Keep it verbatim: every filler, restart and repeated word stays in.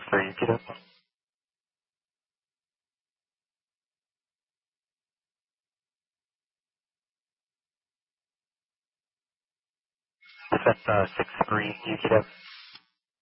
for you, kiddo. Defense uh, six three, you kiddo.